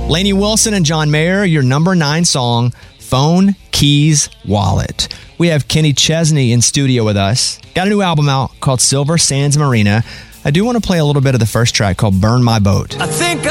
Lainey Wilson and John Mayer, your number 9 song, Phone, Keys, Wallet. We have Kenny Chesney in studio with us. Got a new album out called Silver Sands Marina. I do want to play a little bit of the first track called Burn My Boat. I think